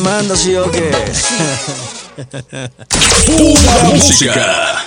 Manda, sí o qué. Pura música.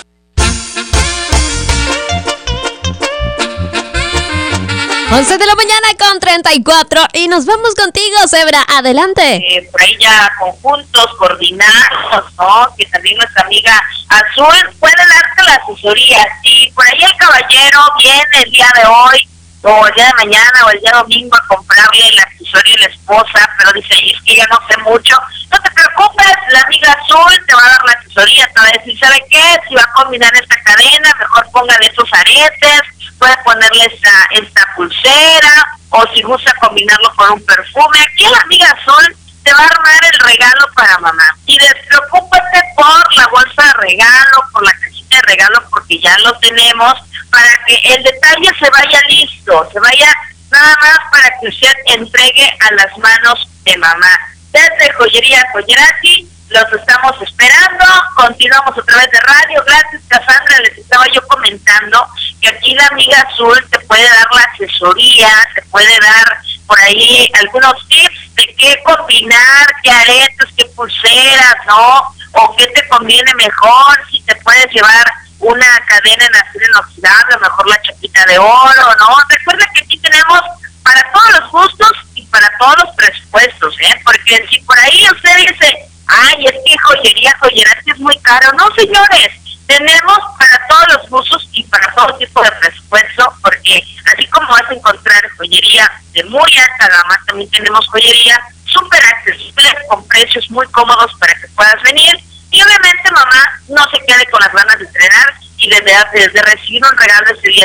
Once de la mañana con 34 y nos vamos contigo, Zebra, adelante. Por ahí ya conjuntos, coordinados, ¿no? Que también nuestra amiga Azul puede darte la asesoría. Si por ahí el caballero viene el día de hoy, o el día de mañana, o el día domingo a comprarle el accesorio a la esposa, pero dice, es que ya no sé mucho, no te preocupes, la amiga Azul te va a dar la asesoría, te va a decir, ¿sabe qué? Si va a combinar esta cadena, mejor póngale esos aretes, puede ponerle esta pulsera, o si gusta combinarlo con un perfume. Aquí la amiga Azul te va a armar el regalo para mamá. Y despreocúpate por la bolsa de regalo, por la cajita de regalo, porque ya lo tenemos, para que el detalle se vaya listo, se vaya nada más para que usted entregue a las manos de mamá. Desde Joyería Joyerati, los estamos esperando. Continuamos a través de radio. Gracias, Cassandra. Les estaba yo comentando que aquí la amiga Azul te puede dar la asesoría, te puede dar por ahí algunos tips de qué combinar, qué aretes, qué pulseras, ¿no? O qué te conviene mejor, si te puedes llevar una cadena en acero inoxidable, o mejor la chapita de oro, ¿no? Recuerda que aquí tenemos para todos los gustos y para todos los presupuestos, ¿eh? Porque si por ahí usted dice, ay, es que Joyerati es muy caro. No, señores, tenemos para todos los gustos y para todo tipo de presupuesto, porque así como vas a encontrar joyería de muy alta gama, también tenemos joyería súper accesible, con precios muy cómodos para que puedas venir. Y obviamente mamá no se quede con las ganas de estrenar y desde recibir un regalo ese día